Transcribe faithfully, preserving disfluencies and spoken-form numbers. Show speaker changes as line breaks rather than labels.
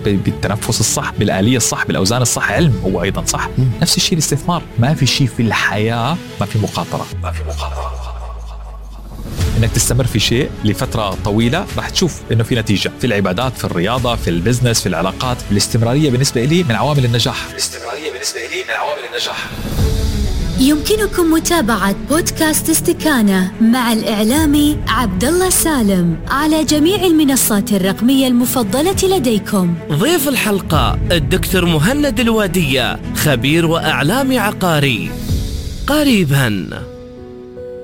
بالتنفس الصح، بالآلية الصح، بالأوزان الصح. علم هو أيضا صح. م. نفس الشيء الاستثمار. ما في شيء في الحياة ما في مخاطرة. ما في مخاطرة. انك تستمر في شيء لفترة طويلة راح تشوف انه في نتيجة في العبادات، في الرياضة، في البزنس، في العلاقات. الاستمرارية بالنسبة لي من عوامل النجاح. الاستمرارية بالنسبة لي من عوامل النجاح.
يمكنكم متابعة بودكاست استكانة مع الإعلامي عبدالله سالم على جميع المنصات الرقمية المفضلة لديكم.
ضيف الحلقة الدكتور مهند الوادية، خبير وإعلامي عقاري. قريباً.